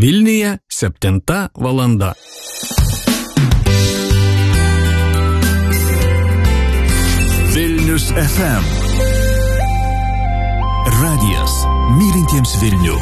Vilniuje 7 valanda. Vilnius FM. Radijas mylintiems Vilnių.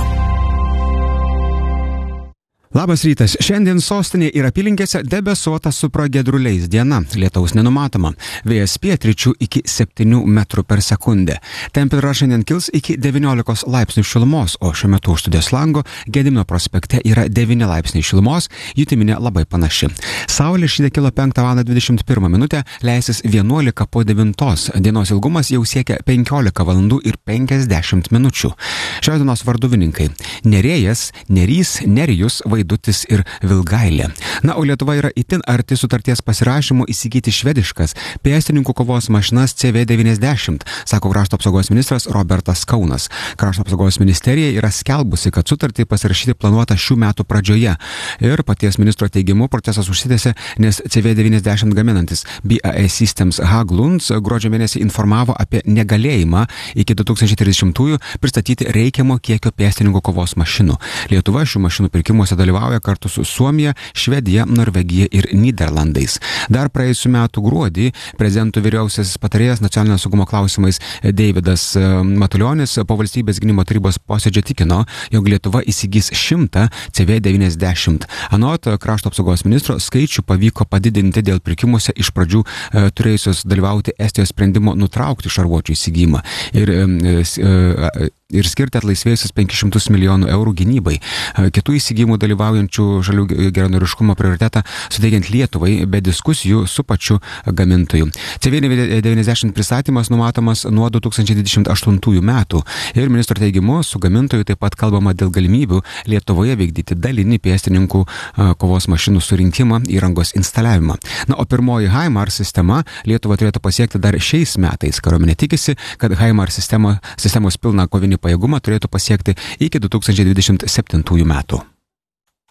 Labas rytas. Šiandien sostinėje ir apylinkėse debesuota su pragiedruliais diena. Lietaus nenumatoma. Vėjas pietryčių iki 7 metrų per sekundę. Temperatūra šiandien kils iki 19 laipsnių šilumos, o šiuo metu už studijos lango Gedimino prospekte yra 9 laipsniai šilumos, jutiminė labai panaši. Saulė šįdien kilo 5:21 minutę, leisis 11 po 9. Dienos ilgumas jau siekia 15 valandų ir 50 minučių. Šios dienos varduvininkai: Nerėjas, Nerys, Nerijus, Vaidutis ir Vilgailė. Na, o Lietuva yra itin arti sutarties pasirašymų įsigyti švediškas pėstininkų kovos mašinas CV90, sako krašto apsaugos ministras Robertas Kaunas. Krašto apsaugos ministerija yra skelbusi, kad sutartį pasirašyti planuota šių metų pradžioje. Ir paties ministro teigimu procesas užsitęsė, nes CV90 gaminantis BAE Systems Haglunds gruodžio mėnesį informavo apie negalėjimą iki 2030-ųjų pristatyti reikiamo kiekio pėstininkų kovos mašinų. Lietuva šių mašinų pirkimuose dalyvauja kartu su Suomija, Švedija, Norvegija ir Nyderlandais. Dar praėjusiu metu gruodį prezidento vyriausiasis patarėjas nacionalinio saugumo klausimais Deividas Matulionis po valstybės gynimo tarybos posėdžio tikino, jog Lietuva įsigys 100 CV90. Anot krašto apsaugos ministro, skaičių pavyko padidinti dėl pirkimuose iš pradžių turėjusios dalyvauti Estijos sprendimo nutraukti šarvuočių įsigijimą ir skirti atlaisvėjusius 500 milijonų eurų gynybai. Kitų įsigijimų dalyvaujančių šalių geranoriškumo prioritetą suteikiant Lietuvai be diskusijų su pačiu gamintoju. CV90 pristatymas numatomas nuo 2028 metų ir ministro teigimu su gamintoju taip pat kalbama dėl galimybių Lietuvoje vykdyti dalinį pėstininkų kovos mašinų surinkimą, įrangos instaliavimą. Na, o pirmoji HIMARS sistema Lietuvą turėtų pasiekti dar šiais metais. Kariuomenė tikisi, kad HIMARS sistemos pilną kovinį pajėgumą turėtų pasiekti iki 2027 metų.